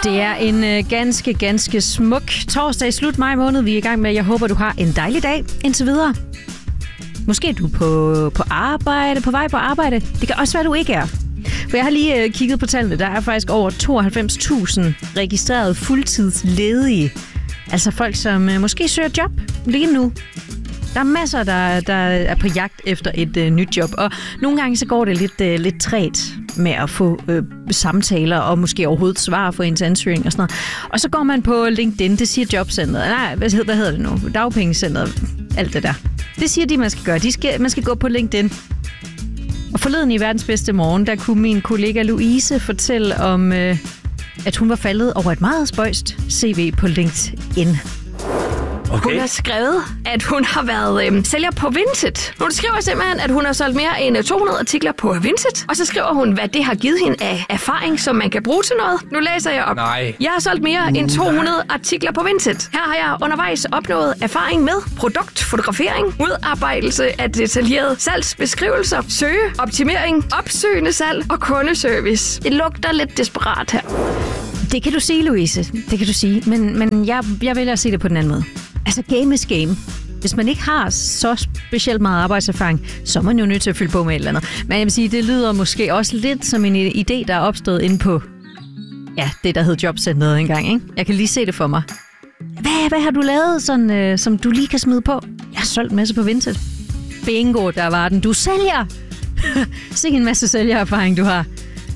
Det er en ganske smuk torsdag i slut maj måned, vi er i gang med. Jeg håber, du har en dejlig dag indtil videre. Måske er du på arbejde, på vej på arbejde. Det kan også være, du ikke er. For jeg har lige kigget på tallene. Der er faktisk over 92.000 registrerede fuldtidsledige. Altså folk, som måske søger job lige nu. Der er masser, der er på jagt efter et nyt job, og nogle gange så går det lidt træt med at få samtaler og måske overhovedet svar for ens ansøgning og sådan noget. Og så går man på LinkedIn, det siger jobcenteret. Nej, hvad hedder det nu? Dagpengecenteret, alt det der. Det siger de, man skal gøre. Man skal gå på LinkedIn. Og forleden i Verdens Bedste Morgen, der kunne min kollega Louise fortælle om, at hun var faldet over et meget spøjst CV på LinkedIn. Okay. Hun har skrevet, at hun har været sælger på Vinted. Hun skriver simpelthen, at hun har solgt mere end 200 artikler på Vinted. Og så skriver hun, hvad det har givet hende af erfaring, som man kan bruge til noget. Nu læser jeg op. Nej. Jeg har solgt mere end 200 artikler på Vinted. Her har jeg undervejs opnået erfaring med produktfotografering, udarbejdelse af detaljerede salgsbeskrivelser, søgeoptimering, opsøgende salg og kundeservice. Det lugter lidt desperat her. Det kan du sige, Louise. Det kan du sige. Men jeg vælger at se det på den anden måde. Altså, game is game. Hvis man ikke har så specielt meget arbejdserfaring, så er man jo nødt til at fylde på med et eller andet. Men jeg vil sige, det lyder måske også lidt som en idé, der er opstået inde på det, der hed Jobcenteret engang, ikke? Jeg kan lige se det for mig. Hvad har du lavet, sådan, som du lige kan smide på? Jeg har solgt en masse på Vinted. Bingo, der var den. Du sælger! Se en masse sælgererfaring, du har.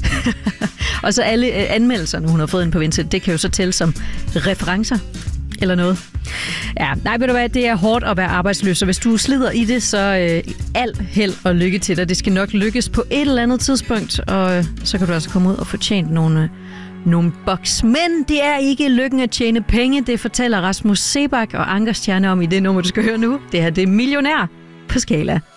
Og så alle anmeldelserne, hun har fået ind på Vinted, det kan jo så tælle som referencer eller noget. Ja, nej, ved du hvad, det er hårdt at være arbejdsløs, og hvis du slider i det, så alt held og lykke til dig. Det skal nok lykkes på et eller andet tidspunkt, og så kan du altså komme ud og få tjent nogle bucks. Men det er ikke lykken at tjene penge, det fortæller Rasmus Sebak og Anker Stjerne om i det nummer, du skal høre nu. Det her, det er Millionær på Skala.